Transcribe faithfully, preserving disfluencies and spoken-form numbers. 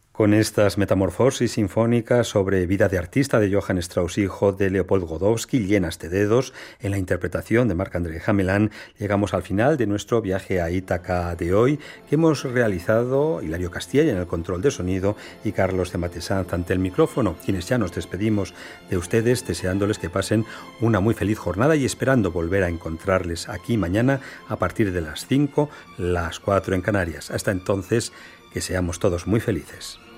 Con estas metamorfosis sinfónicas sobre vida de artista de Johann Strauss, hijo de Leopold Godowsky, llenas de dedos, en la interpretación de Marc-André Hamelin, llegamos al final de nuestro viaje a Ítaca de hoy, que hemos realizado Hilario Castilla en el control de sonido y Carlos de Matesanz ante el micrófono, quienes ya nos despedimos de ustedes, deseándoles que pasen una muy feliz jornada y esperando volver a encontrarles aquí mañana a partir de las cinco, las cuatro en Canarias. Hasta entonces, que seamos todos muy felices.